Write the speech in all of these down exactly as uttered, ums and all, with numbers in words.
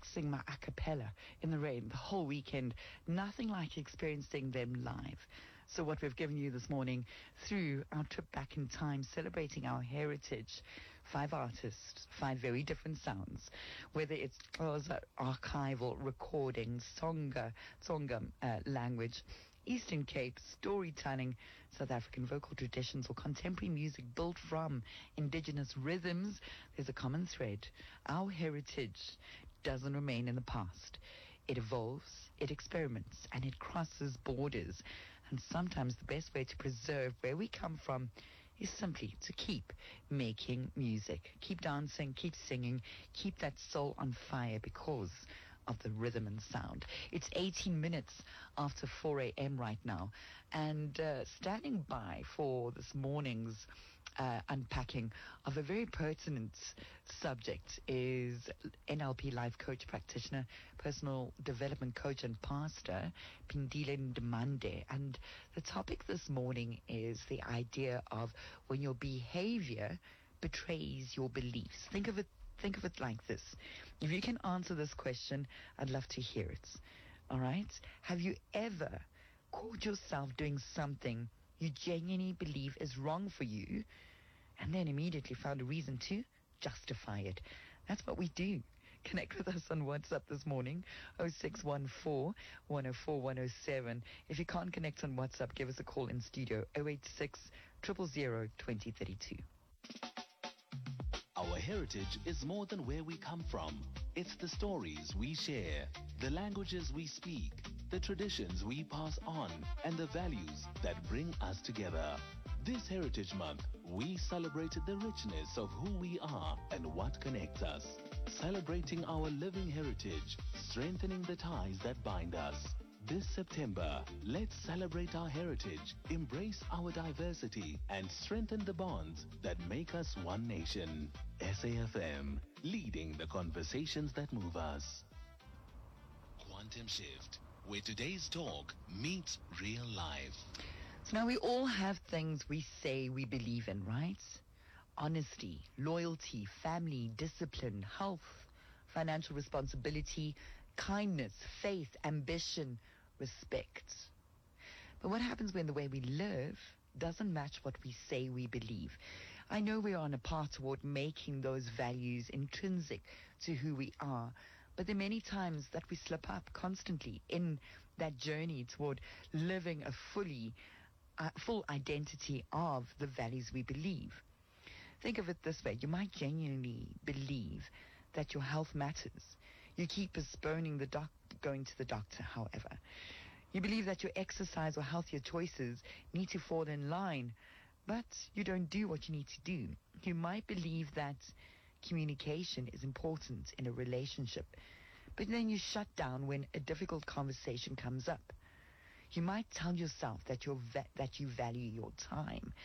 practicing my a cappella in the rain the whole weekend. Nothing like experiencing them live. So what we've given you this morning through our trip back in time, celebrating our heritage, five artists, five very different sounds, whether it's Xhosa archival recordings, Tsonga, Tsonga uh, language, Eastern Cape storytelling, South African vocal traditions, or contemporary music built from indigenous rhythms. There's a common thread. Our heritage doesn't remain in the past. It evolves, it experiments, and it crosses borders. And sometimes the best way to preserve where we come from is simply to keep making music, keep dancing, keep singing, keep that soul on fire because of the rhythm and sound. It's eighteen minutes after four a.m. right now, and uh, standing by for this morning's uh, unpacking of a very pertinent subject is N L P life coach, practitioner, personal development coach and pastor, Pindile Ndimande. And the topic this morning is the idea of when your behavior betrays your beliefs. Think of it Think of it like this. If you can answer this question, I'd love to hear it. All right? Have you ever caught yourself doing something you genuinely believe is wrong for you and then immediately found a reason to justify it? That's what we do. Connect with us on WhatsApp this morning, oh six one four, one oh four, one oh seven. If you can't connect on WhatsApp, give us a call in studio, oh eight six, zero zero zero, two oh three two. Our heritage is more than where we come from. It's the stories we share, the languages we speak, the traditions we pass on, and the values that bring us together. This Heritage Month, we celebrated the richness of who we are and what connects us. Celebrating our living heritage, strengthening the ties that bind us. This September, let's celebrate our heritage, embrace our diversity, and strengthen the bonds that make us one nation. S A F M, leading the conversations that move us. Quantum Shift, where today's talk meets real life. So now we all have things we say we believe in, right? Honesty, loyalty, family, discipline, health, financial responsibility, kindness, faith, ambition, respect. But what happens when the way we live doesn't match what we say we believe? I know we are on a path toward making those values intrinsic to who we are, but there are many times that we slip up constantly in that journey toward living a fully, uh, full identity of the values we believe. Think of it this way. You might genuinely believe that your health matters. You keep postponing the doc- going to the doctor, however. You believe that your exercise or healthier choices need to fall in line, but you don't do what you need to do. You might believe that communication is important in a relationship, but then you shut down when a difficult conversation comes up. You might tell yourself that you're va- that you value your time,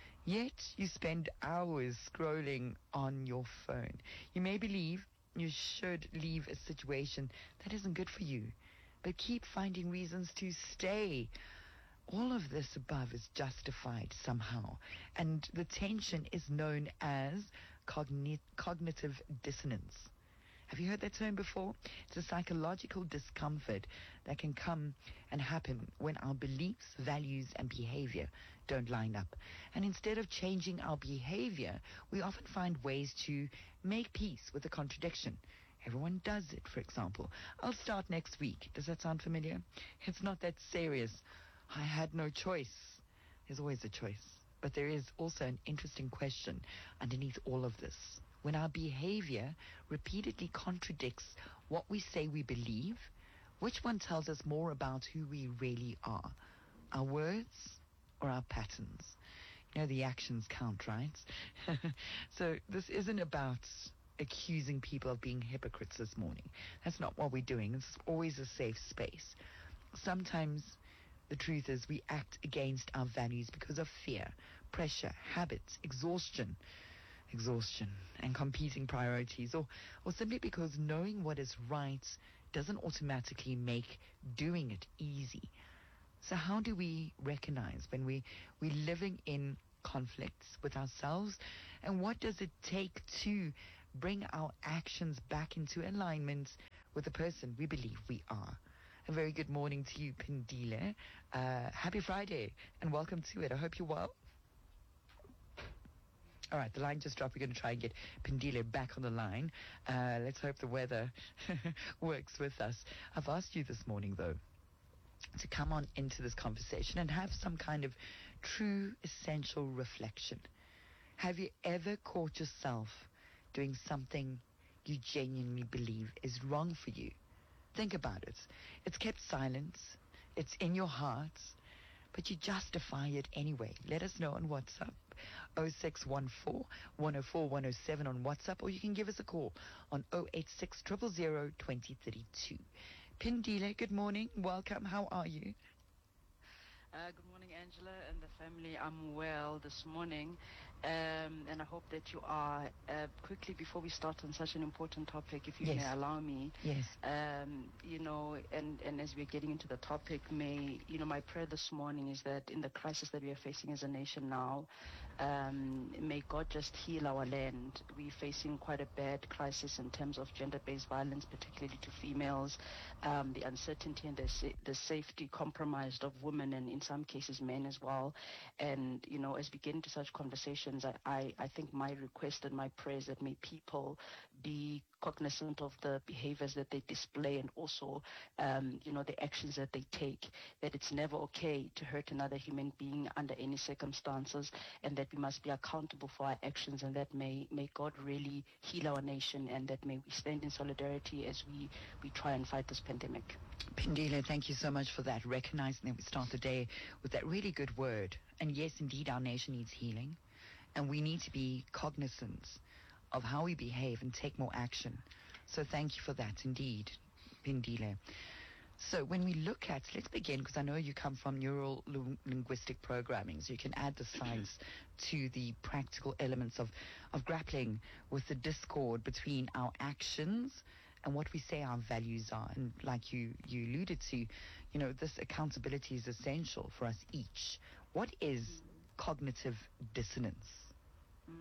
yet you spend hours scrolling on your phone. You may believe you should leave a situation that isn't good for you, but keep finding reasons to stay. All of this above is justified somehow, and the tension is known as cogni- cognitive dissonance. Have you heard that term before? It's a psychological discomfort that can come and happen when our beliefs, values, and behavior don't line up. And instead of changing our behavior, we often find ways to make peace with the contradiction. Everyone does it, for example. I'll start next week. Does that sound familiar? It's not that serious. I had no choice. There's always a choice. But there is also an interesting question underneath all of this. When our behavior repeatedly contradicts what we say we believe, which one tells us more about who we really are? Our words or our patterns? You know, the actions count, right? So this isn't about accusing people of being hypocrites this morning. That's not what we're doing. It's always a safe space. Sometimes the truth is we act against our values because of fear, pressure, habits, exhaustion, exhaustion, and competing priorities, or, or simply because knowing what is right doesn't automatically make doing it easy. So how do we recognize when we, we're living in conflicts with ourselves, and what does it take to bring our actions back into alignment with with the person we believe we are. A very good morning to you, Pindile. Uh, happy Friday and welcome to it. I hope you're well. All right, the line just dropped. We're going to try and get Pindile back on the line. Uh, let's hope the weather works with us. I've asked you this morning, though, to come on into this conversation and have some kind of true, essential reflection. Have you ever caught yourself doing something you genuinely believe is wrong for you? Think about it. It's kept silent. It's in your heart, but you justify it anyway. Let us know on WhatsApp. oh six one four, one oh four, one oh seven on WhatsApp, or you can give us a call on oh eight six, zero zero zero, two oh three two. Pindile, good morning. Welcome. How are you? Uh, good morning, Angela and the family. I'm well this morning, um, and I hope that you are. Uh, quickly, before we start on such an important topic, if you Yes. may allow me, Yes. um, you know, and, and as we're getting into the topic, may, you know, my prayer this morning is that in the crisis that we are facing as a nation now, um, may God just heal our land. We're facing quite a bad crisis in terms of gender-based violence, particularly to females, um, the uncertainty and the, sa- the safety compromised of women and in some cases men as well. And, you know, as we get into such conversations, I, I, I think my request and my prayer is that may people be cognizant of the behaviors that they display and also, um, you know, the actions that they take, that it's never okay to hurt another human being under any circumstances, and that we must be accountable for our actions, and that may, may God really heal our nation, and that may we stand in solidarity as we, we try and fight this pandemic. Pindile, thank you so much for that. Recognizing that we start the day with that really good word. And yes, indeed, our nation needs healing. And we need to be cognizant of how we behave and take more action. So thank you for that, indeed, Pindile. So when we look at, let's begin, because I know you come from neural linguistic programming, so you can add the science to the practical elements of, of grappling with the discord between our actions and what we say our values are. And like you, you alluded to, you know, this accountability is essential for us each. What is cognitive dissonance? Mm.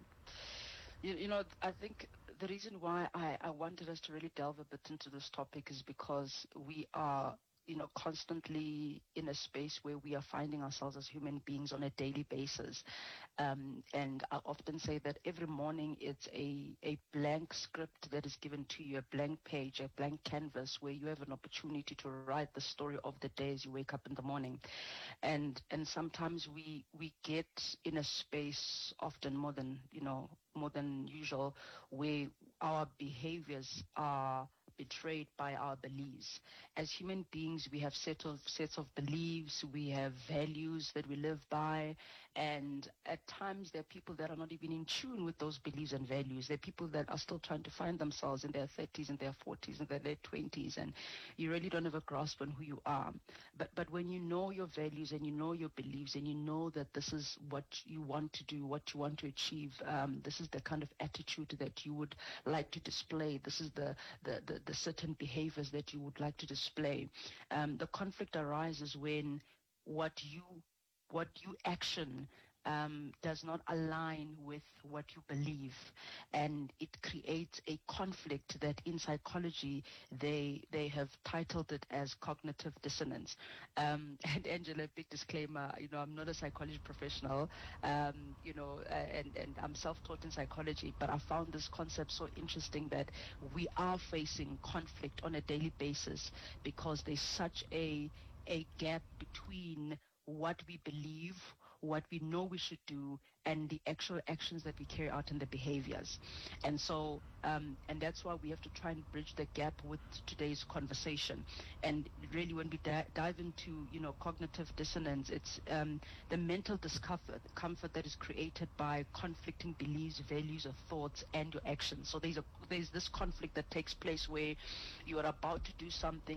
You, you know, I think the reason why I, I wanted us to really delve a bit into this topic is because we are, you know, constantly in a space where we are finding ourselves as human beings on a daily basis. Um, and I often say that every morning it's a, a blank script that is given to you, a blank page, a blank canvas where you have an opportunity to write the story of the day as you wake up in the morning. And and sometimes we we get in a space, often more than, you know, more than usual, where our behaviors are betrayed by our beliefs. As human beings, we have set of sets of beliefs, we have values that we live by, and at times there are people that are not even in tune with those beliefs and values. There are people that are still trying to find themselves in their thirties and their forties and their late twenties, and you really don't have a grasp on who you are. But but when you know your values and you know your beliefs and you know that this is what you want to do, what you want to achieve, um, this is the kind of attitude that you would like to display, this is the, the, the, the certain behaviors that you would like to display. Um, the conflict arises when what you what you action um, does not align with what you believe, and it creates a conflict that in psychology they they have titled it as cognitive dissonance. Um, and Angela, big disclaimer, you know, I'm not a psychology professional, um, you know, uh, and, and I'm self-taught in psychology, but I found this concept so interesting that we are facing conflict on a daily basis because there's such a a gap between what we believe, what we know we should do, and the actual actions that we carry out and the behaviors. And so, um, and that's why we have to try and bridge the gap with today's conversation. And really, when we di- dive into, you know, cognitive dissonance, it's um, the mental discomfort comfort that is created by conflicting beliefs, values, or thoughts, and your actions. So there's a there's this conflict that takes place where you are about to do something,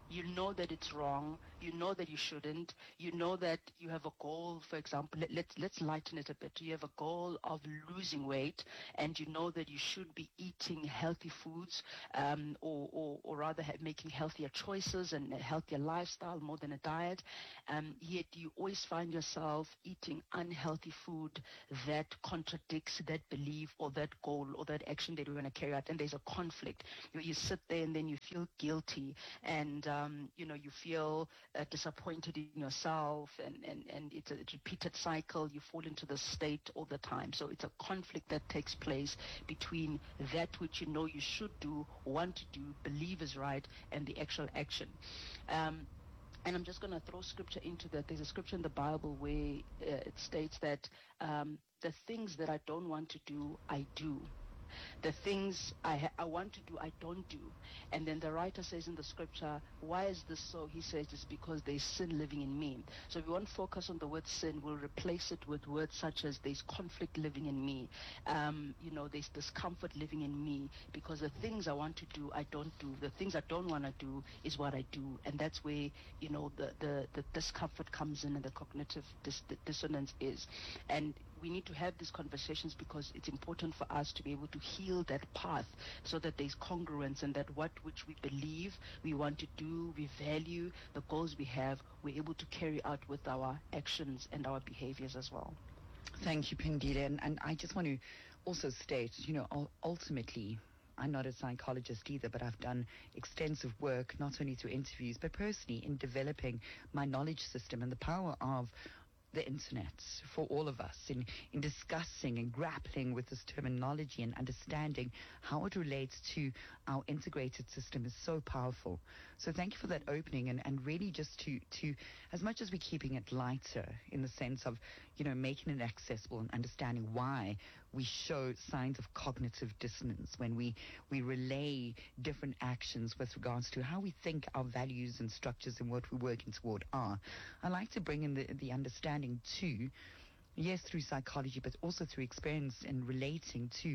You know that it's wrong. You know that you shouldn't. You know that you have a goal, for example. Let, let's, let's lighten it a bit. You have a goal of losing weight, and you know that you should be eating healthy foods, um, or, or, or rather ha- making healthier choices and a healthier lifestyle more than a diet. Um, yet you always find yourself eating unhealthy food that contradicts that belief or that goal or that action that you want to carry out, and there's a conflict. You, you sit there and then you feel guilty, and um, you know you feel uh, disappointed in yourself, and, and, and it's a repeated cycle. You fall into this state all the time. So it's a conflict that takes place between that which you know you should do, want to do, believe is right, and the actual action. Um, and I'm just going to throw scripture into that. There's a scripture in the Bible where uh, it states that um, the things that I don't want to do, I do. The things I, ha- I want to do, I don't do. And then the writer says in the scripture, why is this so? He says it's because there's sin living in me. So if we won't focus on the word sin, we'll replace it with words such as there's conflict living in me. Um, you know, there's discomfort living in me, because the things I want to do, I don't do. The things I don't want to do is what I do. And that's where, you know, the, the, the discomfort comes in and the cognitive dis- the dissonance is. And we need to have these conversations because it's important for us to be able to heal that path so that there's congruence, and that what which we believe we want to do, we value, the goals we have, we're able to carry out with our actions and our behaviors as well. Thank you, Pindile. And, and I just want to also state, you know, ul- ultimately, I'm not a psychologist either, but I've done extensive work, not only through interviews, but personally in developing my knowledge system and the power of the internet for all of us in, in discussing and grappling with this terminology and understanding how it relates to our integrated system is so powerful. So thank you for that opening, and, and really just to, to, as much as we're keeping it lighter in the sense of, you know, making it accessible and understanding why we show signs of cognitive dissonance when we, we relay different actions with regards to how we think our values and structures and what we're working toward are. I like to bring in the, the understanding too, yes, through psychology, but also through experience and relating to,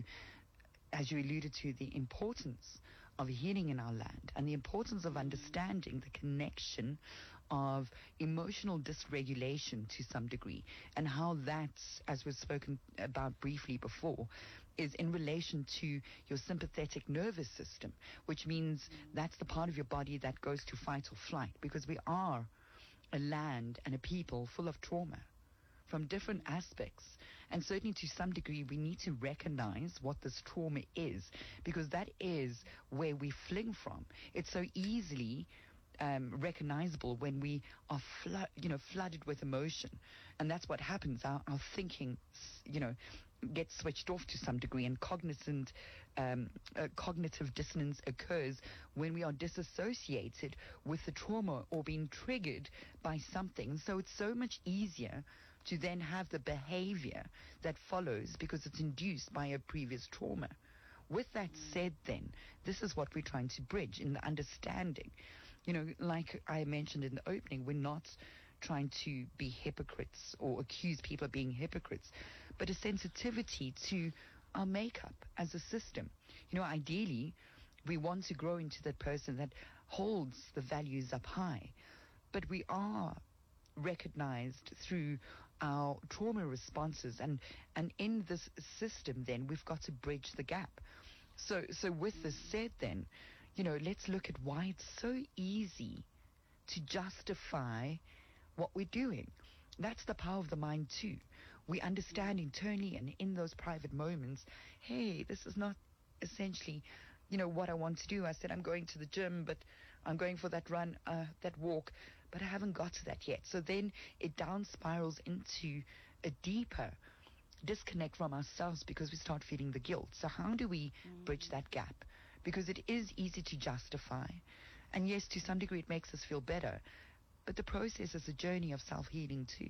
as you alluded to, the importance of healing in our land and the importance of understanding the connection of emotional dysregulation to some degree, and how that, as we've spoken about briefly before, is in relation to your sympathetic nervous system, which means that's the part of your body that goes to fight or flight, because we are a land and a people full of trauma from different aspects. And certainly to some degree, we need to recognize what this trauma is, because that is where we fling from. It's so easily um, recognizable when we are flo- you know, flooded with emotion. And that's what happens. Our, our thinking, you know, gets switched off to some degree, and cognizant, um, uh, cognitive dissonance occurs when we are disassociated with the trauma or being triggered by something. So it's so much easier to then have the behavior that follows because it's induced by a previous trauma. With that said, then, this is what we're trying to bridge in the understanding. You know, like I mentioned in the opening, we're not trying to be hypocrites or accuse people of being hypocrites, but a sensitivity to our makeup as a system. You know, ideally, we want to grow into that person that holds the values up high, but we are recognized through our trauma responses, and and in this system then we've got to bridge the gap. So so with this said, then, you know, let's look at why it's so easy to justify what we're doing. That's the power of the mind too. We understand internally and in those private moments, hey, this is not essentially, you know, what I want to do. I said I'm going to the gym, but I'm going for that run, uh, that walk, but I haven't got to that yet. So then it down spirals into a deeper disconnect from ourselves because we start feeling the guilt. So how do we mm. bridge that gap? Because it is easy to justify. And yes, to some degree it makes us feel better. But the process is a journey of self-healing too.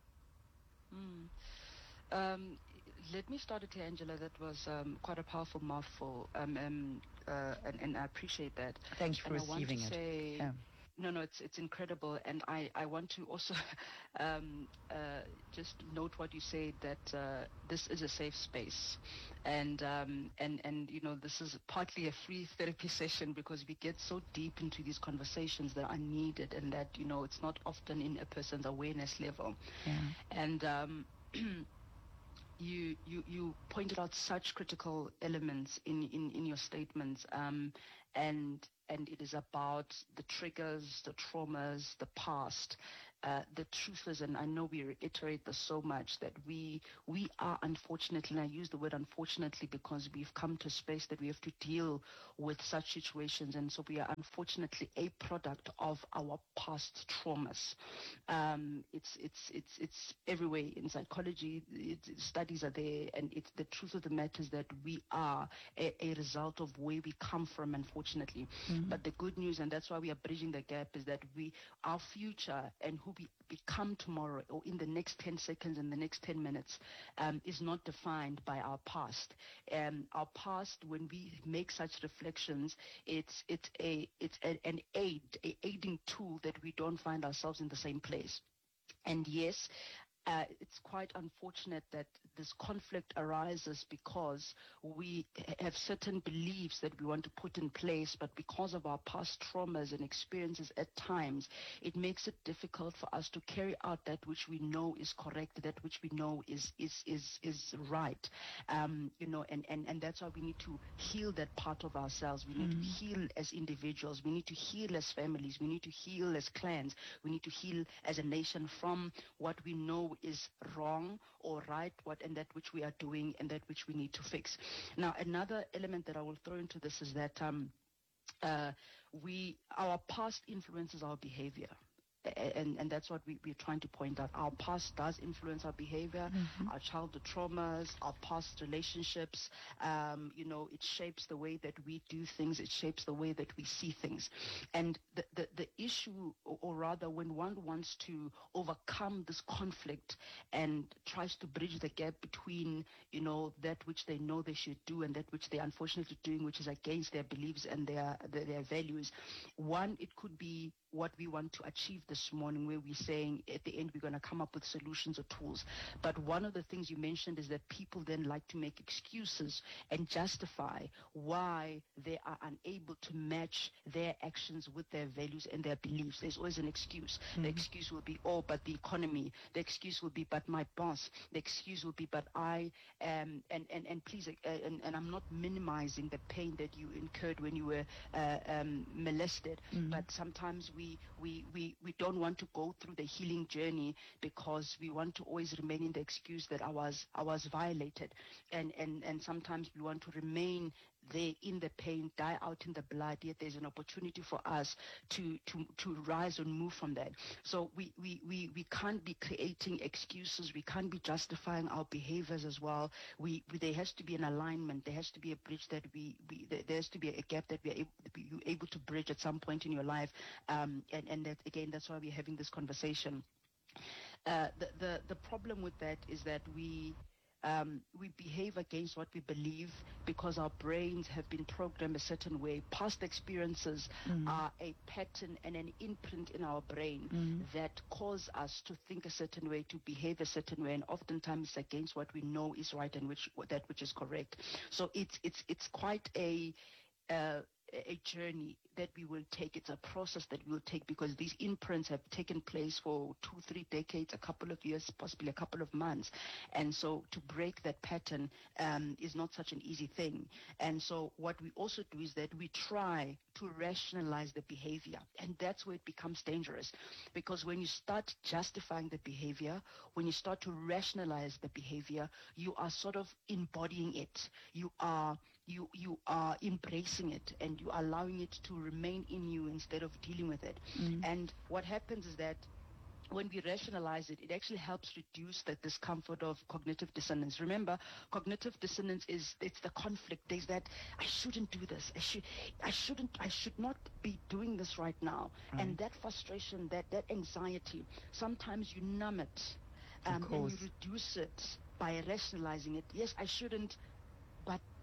Mm. Um, let me start it here, Angela. That was um, quite a powerful mouthful, um, um, uh, and, and I appreciate that. Thank you for and receiving I want to it. Say, yeah. No, no, it's it's incredible, and I, I want to also um, uh, just note what you said, that uh, this is a safe space, and um, and and you know, this is partly a free therapy session, because we get so deep into these conversations that are needed, and that, you know, it's not often in a person's awareness level, Yeah. and. Um, You, you you pointed out such critical elements in, in, in your statements, um, and and it is about the triggers, the traumas, the past. Uh, the truth is, and I know we reiterate this so much, that we we are unfortunately, and I use the word unfortunately because we've come to a space that we have to deal with such situations, and so we are unfortunately a product of our past traumas. Um, it's it's it's it's everywhere in psychology. It, studies are there, and it's the truth of the matter is that we are a, a result of where we come from, unfortunately. Mm-hmm. But the good news, and that's why we are bridging the gap, is that we our future and who we become tomorrow, or in the next ten seconds, in the next ten minutes, um, is not defined by our past. Um, our past, when we make such reflections, it's it's a it's a, an aid, a aiding tool that we don't find ourselves in the same place. And yes, uh, it's quite unfortunate that this conflict arises because we have certain beliefs that we want to put in place, but because of our past traumas and experiences at times, it makes it difficult for us to carry out that which we know is correct, that which we know is is is is right. Um, you know, and, and, and that's why we need to heal that part of ourselves. We need mm-hmm. to heal as individuals. We need to heal as families. We need to heal as clans. We need to heal as a nation from what we know is wrong or right, what and that which we are doing and that which we need to fix. Now, another element that I will throw into this is that um, uh, we our past influences our behavior. And, and that's what we, we're trying to point out. Our past does influence our behavior, mm-hmm. our childhood traumas, our past relationships. Um, you know, it shapes the way that we do things. It shapes the way that we see things. And the, the, the issue, or, or rather when one wants to overcome this conflict and tries to bridge the gap between, you know, that which they know they should do and that which they're unfortunately doing, which is against their beliefs and their, their, their values. One, it could be what we want to achieve this morning, where we're saying at the end we're going to come up with solutions or tools. But one of the things you mentioned is that people then like to make excuses and justify why they are unable to match their actions with their values and their beliefs. There's always an excuse. Mm-hmm. The excuse will be, oh, but the economy. The excuse will be, but my boss. The excuse will be, but I am, and, and, and please, uh, and, and I'm not minimizing the pain that you incurred when you were uh, um, molested, mm-hmm. but sometimes we We, we, we don't want to go through the healing journey because we want to always remain in the excuse that I was I was violated. And, and, and sometimes we want to remain there in the pain, die out in the blood, yet there's an opportunity for us to, to, to rise and move from that. So we, we, we, we can't be creating excuses. We can't be justifying our behaviors as well. We, we there has to be an alignment. There has to be a bridge that we, we there has to be a gap that we are able, be able to bridge at some point in your life. Um, and, and that, again, that's why we're having this conversation. Uh, the, the, the problem with that is that we, Um, we behave against what we believe because our brains have been programmed a certain way. Past experiences mm. are a pattern and an imprint in our brain mm. that cause us to think a certain way, to behave a certain way, and oftentimes it's against what we know is right and which that which is correct. So it's it's it's quite a uh, a journey that we will take. It's a process that we will take because these imprints have taken place for two, three decades, a couple of years, possibly a couple of months. And so to break that pattern um, is not such an easy thing. And so what we also do is that we try to rationalize the behavior. And that's where it becomes dangerous, because when you start justifying the behavior, when you start to rationalize the behavior, you are sort of embodying it. You are you you are embracing it, and you are allowing it to remain in you instead of dealing with it. Mm. And what happens is that when we rationalize it, it actually helps reduce the discomfort of cognitive dissonance. Remember, cognitive dissonance is, it's the conflict. There's that, I shouldn't do this. I should, I shouldn't, I should not be doing this right now. Right. And that frustration, that, that anxiety, sometimes you numb it um, and you reduce it by rationalizing it. Yes, I shouldn't, but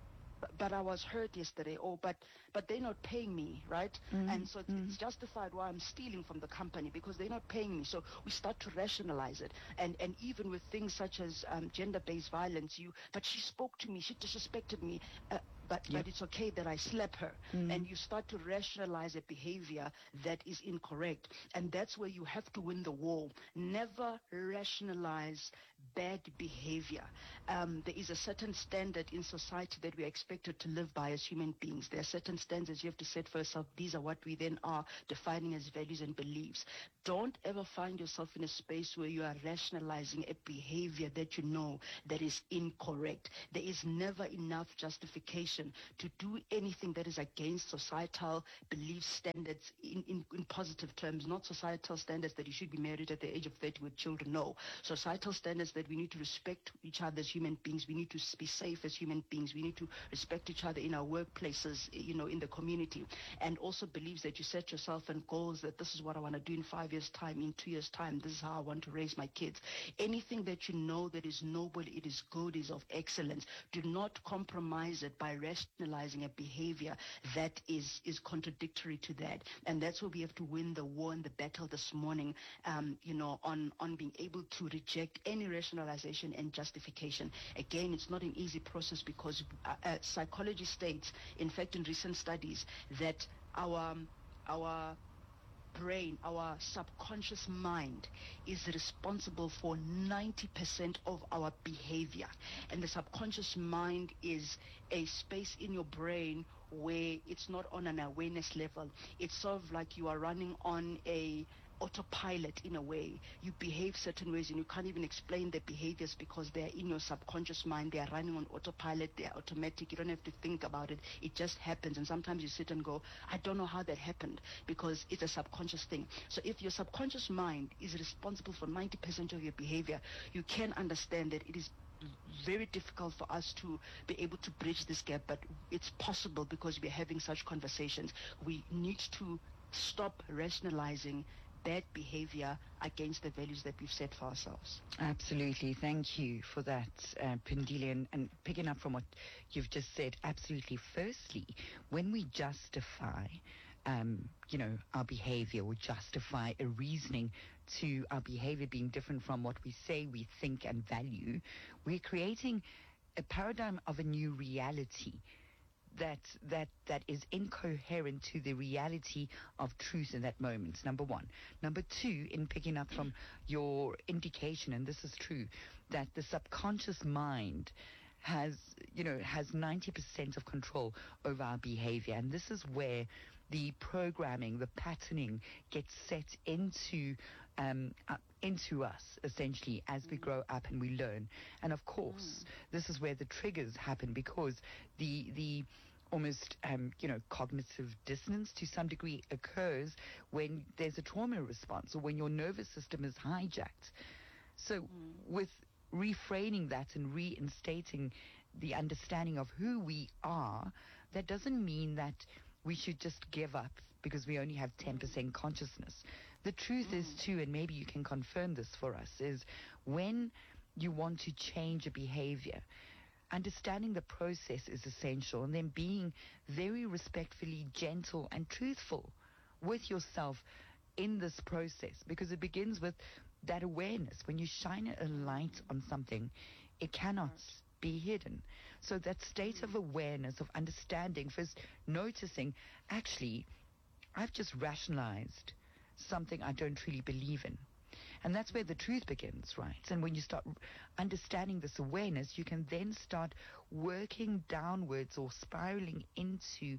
but, but I was hurt yesterday, or but but they're not paying me, right? Mm, And so it's, mm. it's justified why I'm stealing from the company because they're not paying me. So we start to rationalize it, and and even with things such as um, gender-based violence, you but she spoke to me, she disrespected me. Uh, but, Yep. but it's okay that I slap her. Mm. And you start to rationalize a behavior that is incorrect. And that's where you have to win the war. Never rationalize bad behavior. Um, there is a certain standard in society that we are expected to live by as human beings. There are certain standards you have to set for yourself. These are what we then are defining as values and beliefs. Don't ever find yourself in a space where you are rationalizing a behavior that you know that is incorrect. There is never enough justification to do anything that is against societal belief standards in, in, in positive terms, not societal standards that you should be married at the age of thirty with children. No. Societal standards that we need to respect each other as human beings. We need to be safe as human beings. We need to respect each other in our workplaces, you know, in the community. And also beliefs that you set yourself and goals that this is what I want to do in five years' time, in two years' time. This is how I want to raise my kids. Anything that you know that is noble, it is good, is of excellence. Do not compromise it by rationalizing a behavior that is, is contradictory to that. And that's where we have to win the war and the battle this morning, um, you know, on, on being able to reject any rationalization and justification. Again, it's not an easy process because uh, uh, psychology states, in fact, in recent studies, that our, our brain, our subconscious mind is responsible for ninety percent of our behavior. And the subconscious mind is a space in your brain where it's not on an awareness level. It's sort of like you are running on a autopilot in a way. You behave certain ways and you can't even explain the behaviors because they're in your subconscious mind. They are running on autopilot. They're automatic. You don't have to think about it. It just happens. And sometimes you sit and go, I don't know how that happened because it's a subconscious thing. So if your subconscious mind is responsible for ninety percent of your behavior, you can understand that it is very difficult for us to be able to bridge this gap, but it's possible because we're having such conversations. We need to stop rationalizing bad behavior against the values that we've set for ourselves. Absolutely. Thank you for that, uh, Pindile. And, and picking up from what you've just said, absolutely. Firstly, when we justify, um, you know, our behavior or justify a reasoning to our behavior being different from what we say we think and value, we're creating a paradigm of a new reality that that that is incoherent to the reality of truth in that moment, number one. Number two, in picking up from your indication, and this is true, that the subconscious mind has, you know, has ninety percent of control over our behavior. And this is where the programming, the patterning gets set into um, uh, into us, essentially, as we grow up and we learn. And of course, mm. this is where the triggers happen, because the the almost, um, you know, cognitive dissonance to some degree occurs when there's a trauma response or when your nervous system is hijacked. So mm. with reframing that and reinstating the understanding of who we are, that doesn't mean that we should just give up because we only have ten percent consciousness. The truth mm. is too, and maybe you can confirm this for us, is when you want to change a behavior, understanding the process is essential, and then being very respectfully gentle and truthful with yourself in this process, because it begins with that awareness. When you shine a light on something, it cannot be hidden. So that state of awareness, of understanding, first noticing, actually, I've just rationalized something I don't really believe in. And that's where the truth begins, right? And when you start understanding this awareness, you can then start working downwards or spiraling into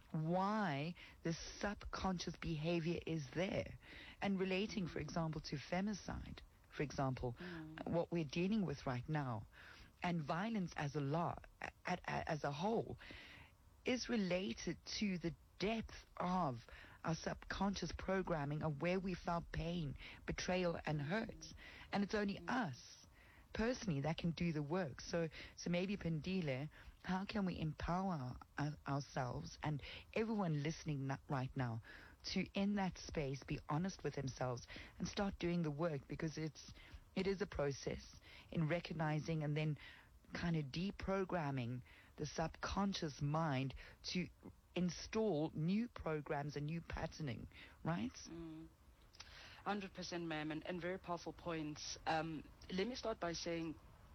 why the subconscious behavior is there. And relating, for example, to femicide, for example, mm. what we're dealing with right now, and violence as a law, a, a, as a whole, is related to the depth of our subconscious programming of where we felt pain, betrayal, and hurt. And it's only us, personally, that can do the work. So, so maybe, Pindile, how can we empower our, ourselves and everyone listening right now to, in that space, be honest with themselves and start doing the work? Because it's it is a process in recognizing and then kind of deprogramming the subconscious mind to install new programs and new patterning, right? Mm. one hundred percent, ma'am, and, and very powerful points. Um, let me start by saying,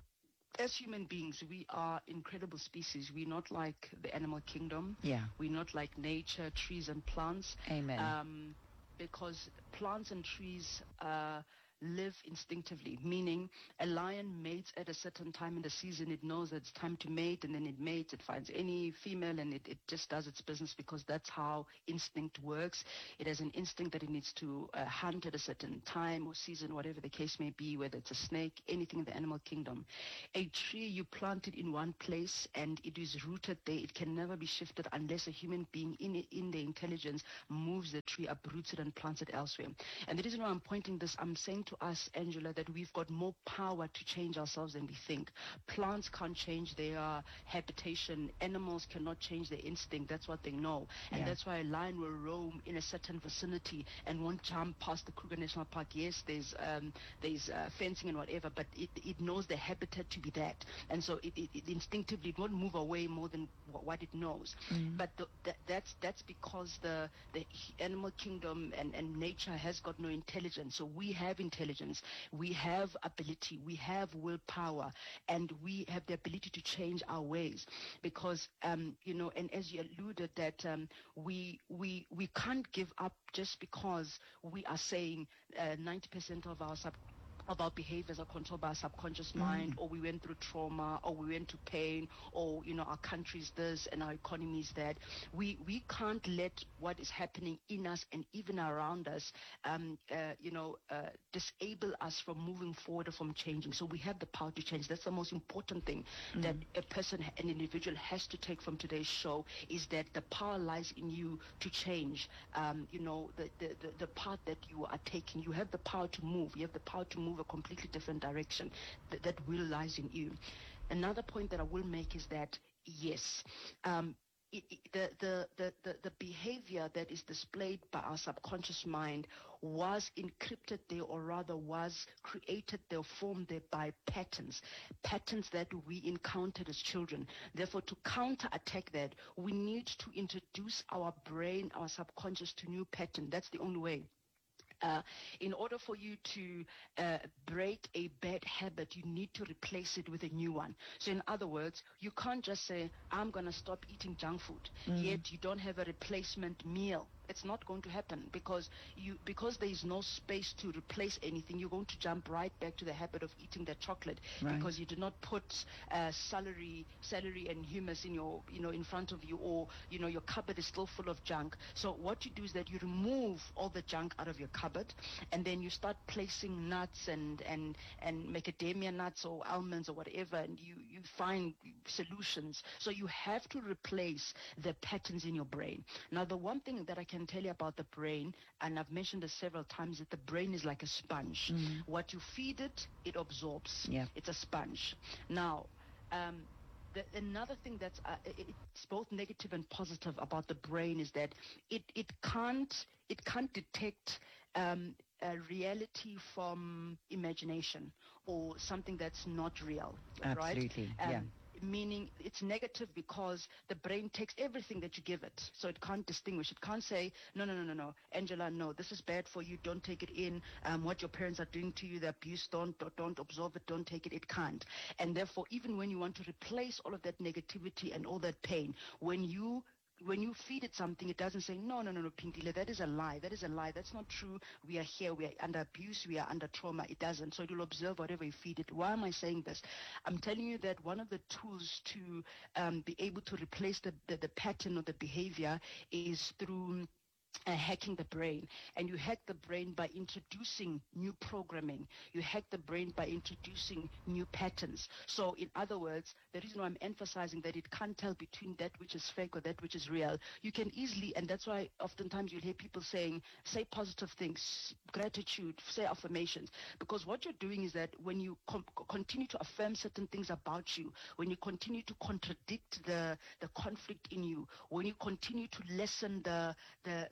as human beings, we are incredible species. We're not like the animal kingdom. Yeah. We're not like nature, trees and plants. Amen. Um, because plants and trees uh, live instinctively, meaning a lion mates at a certain time in the season. It knows that it's time to mate, and then it mates. It finds any female, and it, it just does its business, because that's how instinct works. It has an instinct that it needs to uh, hunt at a certain time or season, whatever the case may be, whether it's a snake, anything in the animal kingdom. A tree, you plant it in one place, and it is rooted there. It can never be shifted unless a human being in, in their intelligence moves the tree, uproots it, and plants it elsewhere. And the reason why I'm pointing this, I'm saying to us, Angela, that we've got more power to change ourselves than we think. Plants can't change their habitation. Animals cannot change their instinct. That's what they know. And Yeah. that's why a lion will roam in a certain vicinity and won't jump past the Kruger National Park. Yes, there's um, there's uh, fencing and whatever, but it, it knows the habitat to be that. And so it, it, it instinctively, it won't move away more than w- what it knows. Mm. But the, that, that's that's because the, the animal kingdom and, and nature has got no intelligence. So we have intelligence. We have ability. We have willpower. And we have the ability to change our ways. Because, um, you know, and as you alluded that um, we, we, we can't give up just because we are saying uh, ninety percent of our sub of our behaviors are controlled by our subconscious mind, or we went through trauma, or we went to pain, or, you know, our country's this and our economy's that. We we can't let what is happening in us and even around us, um, uh, you know, uh, disable us from moving forward or from changing. So we have the power to change. That's the most important thing Mm. that a person, an individual has to take from today's show, is that the power lies in you to change, um, you know, the, the, the, the path that you are taking. You have the power to move. You have the power to move a completely different direction. Th- that will lies in you. Another point that I will make is that, yes, um, it, it, the, the, the, the, the behavior that is displayed by our subconscious mind was encrypted there, or rather was created there, formed there by patterns, patterns that we encountered as children. Therefore, to counterattack that, we need to introduce our brain, our subconscious, to new pattern. That's the only way. Uh, in order for you to uh, break a bad habit, you need to replace it with a new one. So in other words, you can't just say, I'm going to stop eating junk food, Mm. yet you don't have a replacement meal. It's not going to happen, because you because there is no space to replace anything. You're going to jump right back to the habit of eating that chocolate, Right. because you did not put uh, celery, celery and hummus in your, you know, in front of you, or, you know, your cupboard is still full of junk. So what you do is that you remove all the junk out of your cupboard, and then you start placing nuts and and and macadamia nuts or almonds or whatever, and you you find solutions. So you have to replace the patterns in your brain. Now, the one thing that I can tell you about the brain, and I've mentioned this several times, that the brain is like a sponge. Mm. What you feed it, it absorbs. Yeah. It's a sponge. Now, um, the, another thing that's uh, it, it's both negative and positive about the brain is that it, it can't it can't detect um, a reality from imagination, or something that's not real. Right? Absolutely, Um, yeah. Meaning it's negative because the brain takes everything that you give it. So it can't distinguish. It can't say, no, no, no, no, no, Angela, no, this is bad for you. Don't take it in. Um, what your parents are doing to you, the abuse, don't, don't, don't absorb it. Don't take it. It can't. And therefore, even when you want to replace all of that negativity and all that pain, when you when you feed it something, it doesn't say, no, no, no, no, Pintile, that is a lie. That is a lie. That's not true. We are here. We are under abuse. We are under trauma. It doesn't. So it will observe whatever you feed it. Why am I saying this? I'm telling you that one of the tools to um, be able to replace the, the, the pattern or the behavior is through Uh, hacking the brain. And you hack the brain by introducing new programming. You hack the brain by introducing new patterns. So in other words, the reason why I'm emphasizing that it can't tell between that which is fake or that which is real, you can easily, and that's why oftentimes you'll hear people saying, say positive things, gratitude, say affirmations, because what you're doing is that when you com- continue to affirm certain things about you, when you continue to contradict the, the conflict in you, when you continue to lessen the, the,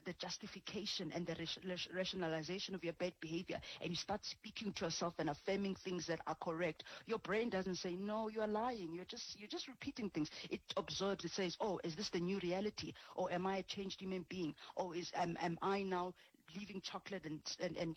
the justification and the ration- rationalization of your bad behavior, and you start speaking to yourself and affirming things that are correct, your brain doesn't say, no, you are lying. You're just, you're just repeating things. It observes, it says, oh, is this the new reality? Or am I a changed human being? Or is, am, am I now leaving chocolate and, and, and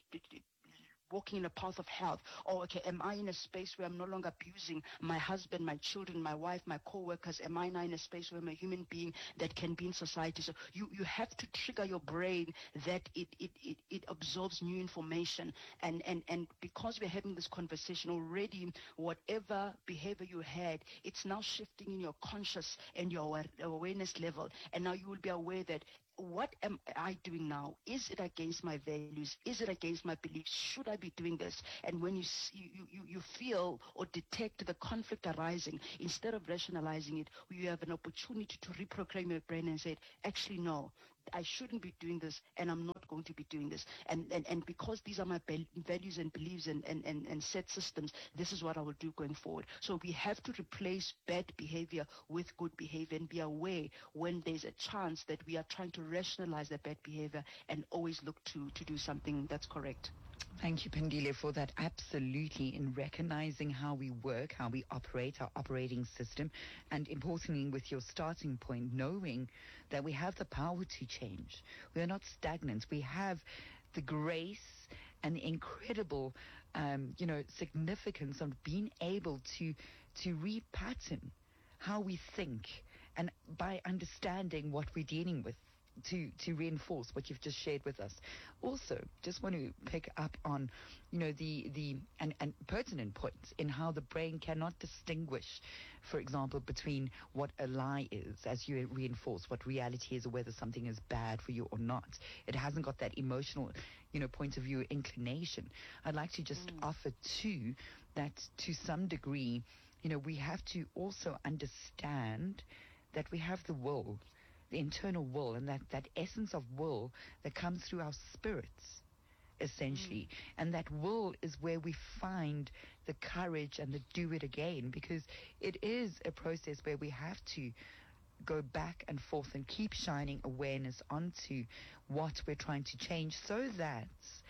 walking in a path of health? Or, okay, am I in a space where I'm no longer abusing my husband, my children, my wife, my co-workers? Am I now in a space where I'm a human being that can be in society? So you, you have to trigger your brain that it, it, it, it absorbs new information. And, and, and because we're having this conversation already, whatever behavior you had, it's now shifting in your conscious and your aware- awareness level. And now you will be aware that, what am I doing now? Is it against my values? Is it against my beliefs? Should I be doing this? And when you see, you, you, you feel or detect the conflict arising, instead of rationalizing it, you have an opportunity to reprogram your brain and say, actually, no, I shouldn't be doing this, and I'm not going to be doing this. And and, and because these are my be- values and beliefs and, and, and, and set systems, this is what I will do going forward. So we have to replace bad behavior with good behavior and be aware when there's a chance that we are trying to rationalize that bad behavior and always look to, to do something that's correct. Thank you, Pendile, for that. Absolutely, in recognizing how we work, how we operate, our operating system, and importantly, with your starting point, knowing that we have the power to change. We are not stagnant. We have the grace and the incredible, um, you know, significance of being able to to repattern how we think, and by understanding what we're dealing with, to to reinforce what you've just shared with us. Also, just want to pick up on, you know, the the and, and pertinent points in how the brain cannot distinguish, for example, between what a lie is, as you reinforce, what reality is, or whether something is bad for you or not. It hasn't got that emotional, you know, point of view inclination. I'd like to just mm. offer too that to some degree, you know, we have to also understand that we have the will, the internal will, and that, that essence of will that comes through our spirits, essentially. Mm. And that will is where we find the courage and the do it again, because it is a process where we have to go back and forth and keep shining awareness onto what we're trying to change, so that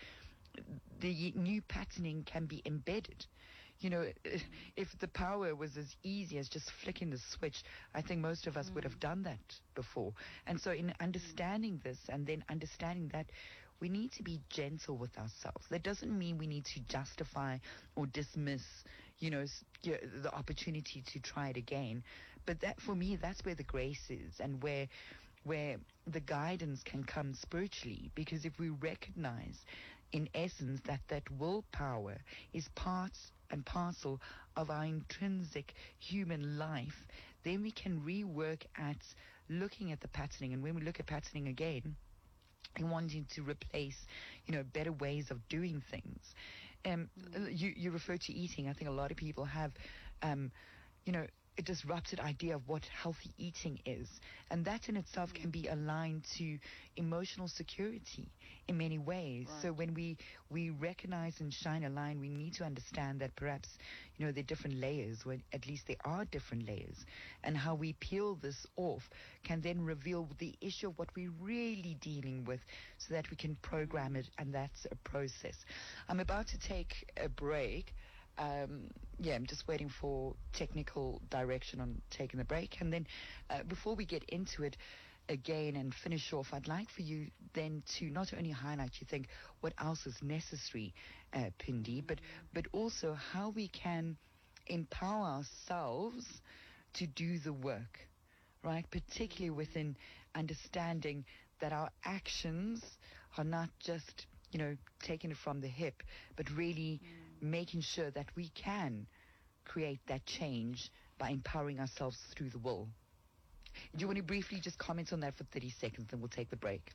the new patterning can be embedded. You know, if the power was as easy as just flicking the switch, I think most of us mm. would have done that before. And so in understanding this, and then understanding that we need to be gentle with ourselves. That doesn't mean we need to justify or dismiss, you know, the opportunity to try it again. But that, for me, that's where the grace is, and where where the guidance can come spiritually. Because if we recognize, in essence, that that willpower is part and parcel of our intrinsic human life, then we can rework at looking at the patterning. And when we look at patterning again, and wanting to replace, you know, better ways of doing things. Um, mm. you, you refer to eating. I think a lot of people have, um, you know, a disrupted idea of what healthy eating is. And that in itself mm. can be aligned to emotional security in many ways. Right. So when we, we recognize and shine a line, we need to understand that perhaps, you know, there are different layers, when at least there are different layers. And how we peel this off can then reveal the issue of what we're really dealing with, so that we can program it, and that's a process. I'm about to take a break. Um, yeah, I'm just waiting for technical direction on taking the break. And then uh, before we get into it again and finish off, I'd like for you then to not only highlight, you think, what else is necessary, uh, Pindi, but, but also how we can empower ourselves to do the work, right? Particularly within understanding that our actions are not just, you know, taking it from the hip, but really mm. making sure that we can create that change by empowering ourselves through the will. Do you want to briefly just comment on that for thirty seconds, and we'll take the break?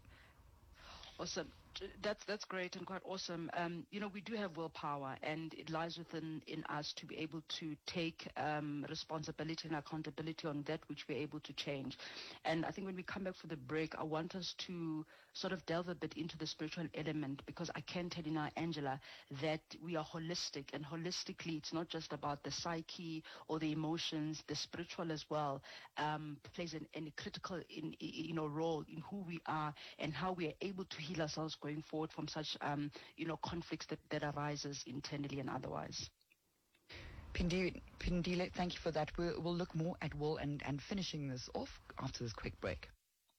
Awesome. That's that's great and quite awesome. Um, you know, we do have willpower, and it lies within in us to be able to take um, responsibility and accountability on that which we're able to change. And I think when we come back for the break, I want us to sort of delve a bit into the spiritual element, because I can tell you now, Angela, that we are holistic, and holistically, it's not just about the psyche or the emotions. The spiritual as well um, plays an, an critical in, you know, role in who we are and how we are able to heal ourselves going forward from such um, you know, conflicts that, that arises internally and otherwise. Pindile, Pindile, thank you for that. We'll, we'll look more at will and, and finishing this off after this quick break.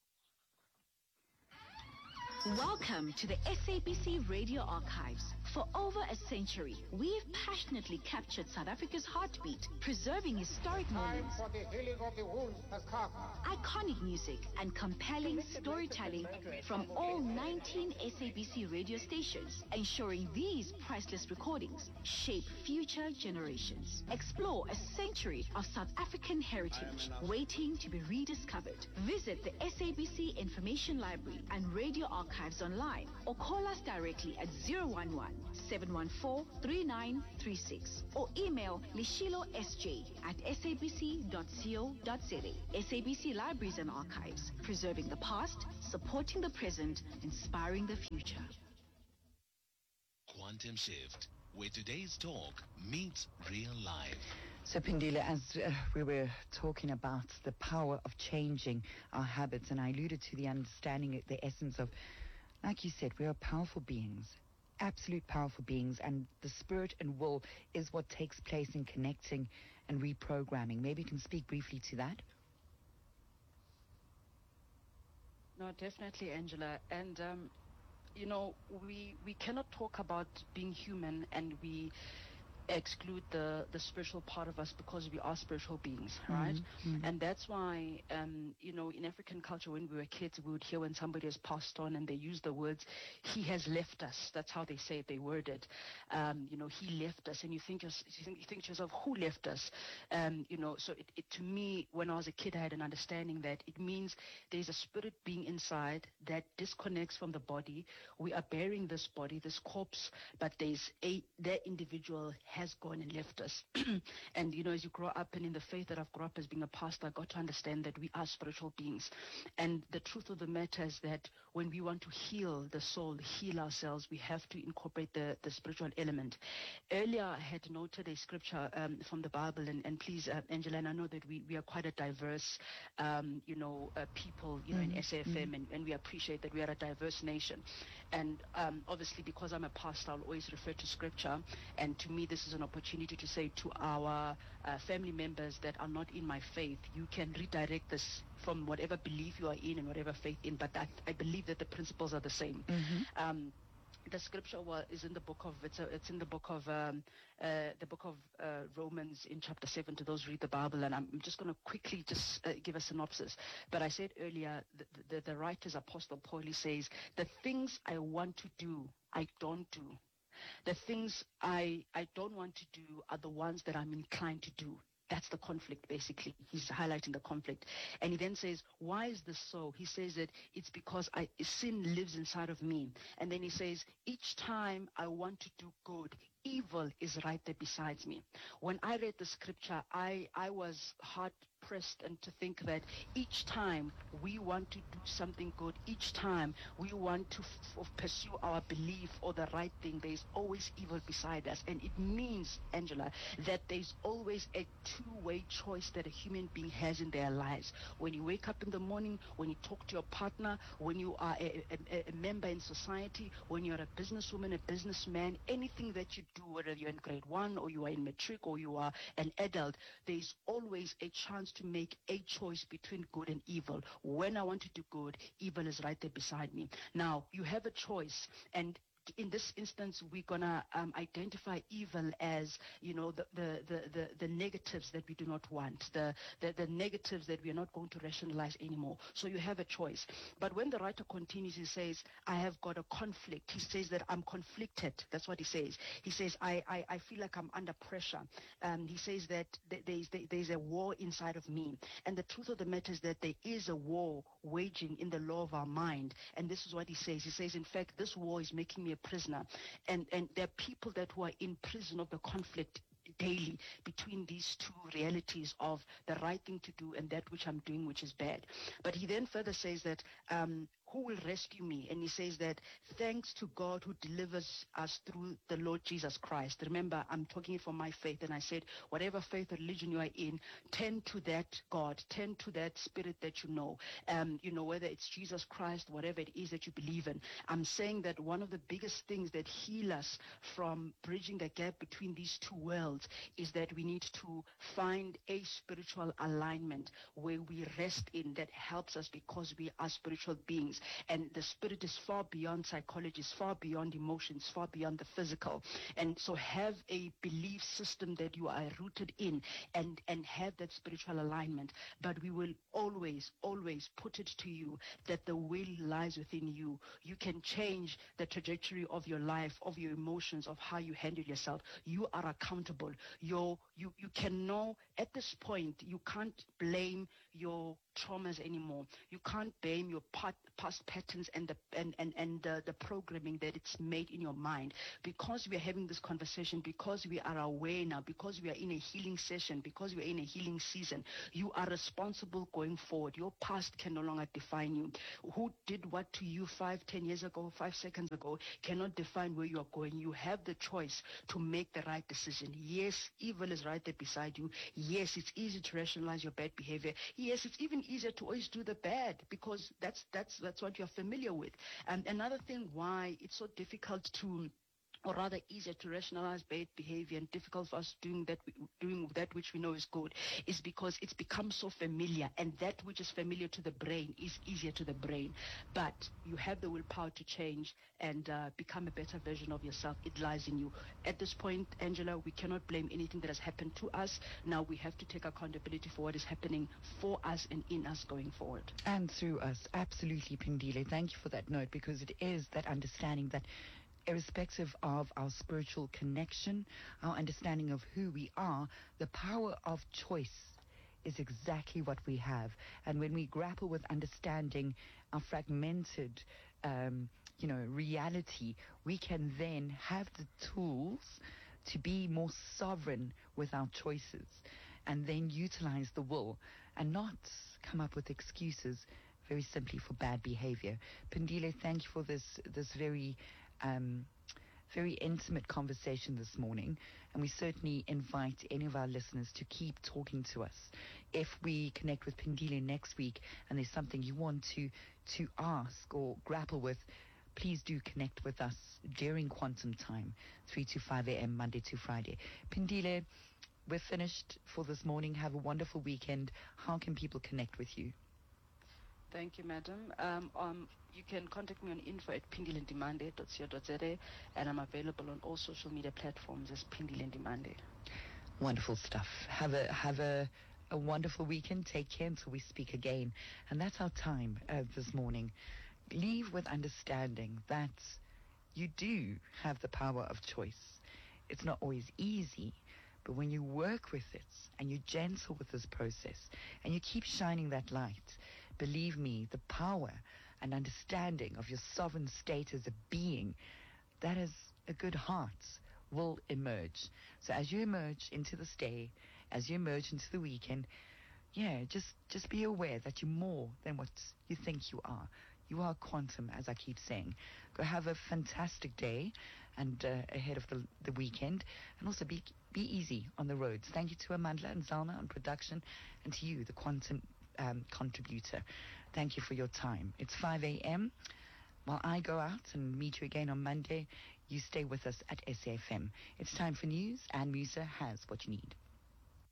Welcome to the S A B C Radio Archives. For over a century, we've passionately captured South Africa's heartbeat, preserving historic moments, Time for the healing of the wounds has come. iconic music, and compelling storytelling from all nineteen S A B C radio stations, ensuring these priceless recordings shape future generations. Explore a century of South African heritage waiting to be rediscovered. Visit the S A B C Information Library and Radio Archives online, or call us directly at zero one one, seven one four, three nine three six, or email lishilo s j at s a b c dot co dot za. S A B C Libraries and Archives, preserving the past, supporting the present, inspiring the future. Quantum Shift, where today's talk meets real life. So, Pindile, as uh, we were talking about the power of changing our habits, and I alluded to the understanding, the essence of, like you said, we are powerful beings, absolute powerful beings, and the spirit and will is what takes place in connecting and reprogramming. Maybe you can speak briefly to that. No, definitely, Angela. And, um, you know, we, we cannot talk about being human and we exclude the, the spiritual part of us, because we are spiritual beings, right? Mhm. And that's why, um, you know, in African culture, when we were kids, we would hear when somebody has passed on and they use the words, he has left us. That's how they say it, they word it. Um, you know, he left us. And you think, you think, you think to yourself, who left us? Um, you know, so it, it, to me, when I was a kid, I had an understanding that it means there's a spirit being inside that disconnects from the body. We are bearing this body, this corpse, but there's a, that individual has gone and left us. And, you know, as you grow up, and in the faith that I've grown up as being a pastor, I got to understand that we are spiritual beings. And the truth of the matter is that when we want to heal the soul, heal ourselves, we have to incorporate the, the spiritual element. Earlier, I had noted a scripture um, from the Bible, and, and please, uh, Angela, and I know that we, we are quite a diverse, um, you know, uh, people, you know, Mm-hmm. in S A F M, and, and we appreciate that we are a diverse nation. And um, obviously, because I'm a pastor, I'll always refer to scripture. And to me, this is an opportunity to say to our uh, family members that are not in my faith, you can redirect this from whatever belief you are in and whatever faith in. But I, I believe that the principles are the same. Mm-hmm. Um, the scripture wa- is in the book of it's, a, it's in the book of um, uh, the book of uh, Romans in chapter seven. To those who read the Bible, and I'm just going to quickly just uh, give a synopsis. But I said earlier, the, the, the writer's Apostle Paul, he says, the things I want to do, I don't do. The things I, I don't want to do are the ones that I'm inclined to do. That's the conflict, basically. He's highlighting the conflict. And he then says, why is this so? He says that it's because I, sin lives inside of me. And then he says, each time I want to do good, evil is right there besides me. When I read the scripture, I, I was hard pressed and to think that each time we want to do something good, each time we want to f- pursue our belief or the right thing, there's always evil beside us. And it means, Angela, that there's always a two-way choice that a human being has in their lives. When you wake up in the morning, when you talk to your partner, when you are a, a, a member in society, when you're a businesswoman, a businessman, anything that you do, whether you're in grade one or you are in matric or you are an adult, there's always a chance to make a choice between good and evil. When I want to do good, evil is right there beside me. Now, you have a choice, and in this instance, we're going to um, identify evil as, you know, the, the, the, the, the negatives that we do not want, the, the, the negatives that we are not going to rationalize anymore. So you have a choice. But when the writer continues, he says, I have got a conflict. He says that I'm conflicted. That's what he says. He says, I, I, I feel like I'm under pressure. Um, he says that th- there's, there's a war inside of me. And the truth of the matter is that there is a war waging in the law of our mind. And this is what he says. He says, in fact, this war is making me a prisoner, and and there are people that who are in prison of the conflict daily between these two realities of the right thing to do and that which I'm doing, which is bad. But he then further says that um, who will rescue me? And he says that thanks to God who delivers us through the Lord Jesus Christ. Remember, I'm talking from my faith, and I said, whatever faith or religion you are in, tend to that God, tend to that spirit that you know. Um, you know, whether it's Jesus Christ, whatever it is that you believe in. I'm saying that one of the biggest things that heal us from bridging the gap between these two worlds is that we need to find a spiritual alignment where we rest in that helps us, because we are spiritual beings. And the spirit is far beyond psychology, is far beyond emotions, far beyond the physical. And so have a belief system that you are rooted in, and, and have that spiritual alignment. But we will always, always put it to you that the will lies within you. You can change the trajectory of your life, of your emotions, of how you handle yourself. You are accountable. Your, you, you can know at this point, you can't blame your traumas anymore. You can't blame your part, past patterns and the and and, and the, the programming that it's made in your mind. Because we are having this conversation, because we are aware now, because we are in a healing session, because we are in a healing season, you are responsible going forward. Your past can no longer define you. Who did what to you five, ten years ago, five seconds ago, cannot define where you are going. You have the choice to make the right decision. Yes, evil is right there beside you. Yes, it's easy to rationalize your bad behavior. Yes, it's even easier to always do the bad, because that's that's that's what you're familiar with. And another thing why it's so difficult to, or rather easier to rationalize bad behavior and difficult for us doing that doing that which we know is good, is because it's become so familiar, and that which is familiar to the brain is easier to the brain. But you have the willpower to change and uh, become a better version of yourself. It lies in you. At this point, Angela, we cannot blame anything that has happened to us. Now we have to take accountability for what is happening for us and in us going forward. And through us. Absolutely, Pindile. Thank you for that note, because it is that understanding that irrespective of our spiritual connection, our understanding of who we are, the power of choice is exactly what we have. And when we grapple with understanding our fragmented, um, you know, reality, we can then have the tools to be more sovereign with our choices, and then utilize the will and not come up with excuses very simply for bad behavior. Pindile, thank you for this, this very Um, very intimate conversation this morning, and we certainly invite any of our listeners to keep talking to us. If we connect with Pindile next week and there's something you want to to ask or grapple with, please do connect with us during Quantum Time, three to five a.m. Monday to Friday. Pindile, we're finished for this morning. Have a wonderful weekend. How can people connect with you? Thank you, madam. Um, um, you can contact me on info at pindilendimande dot co dot za, and I'm available on all social media platforms as Pindilendimande. Wonderful stuff. Have a have a, a wonderful weekend. Take care until we speak again. And that's our time uh, this morning. Leave with understanding that you do have the power of choice. It's not always easy, but when you work with it and you're gentle with this process and you keep shining that light, believe me, the power and understanding of your sovereign state as a being, that is a good heart, will emerge. So as you emerge into this day, as you emerge into the weekend, yeah, just, just be aware that you're more than what you think you are. You are quantum, as I keep saying. Go have a fantastic day and uh, ahead of the, the weekend. And also be be easy on the roads. Thank you to Amandla and Zalma on production, and to you, the quantum um, contributor. Thank you for your time. It's five a.m. While I go out and meet you again on Monday, you stay with us at S A F M. It's time for news, and Musa has what you need.